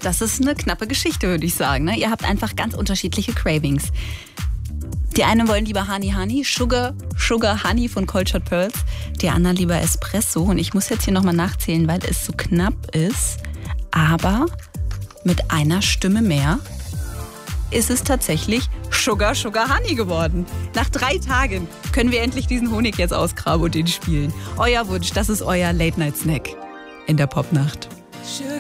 das ist eine knappe Geschichte, würde ich sagen. Ne? Ihr habt einfach ganz unterschiedliche Cravings. Die einen wollen lieber Honey, Sugar Honey von Cold Shot Pearls. Die anderen lieber Espresso. Und ich muss jetzt hier nochmal nachzählen, weil es so knapp ist. Aber mit einer Stimme mehr ist es tatsächlich Sugar Honey geworden. Nach 3 Tagen können wir endlich diesen Honig jetzt ausgraben und den spielen. Euer Wunsch, das ist euer Late-Night-Snack in der Popnacht. Sugar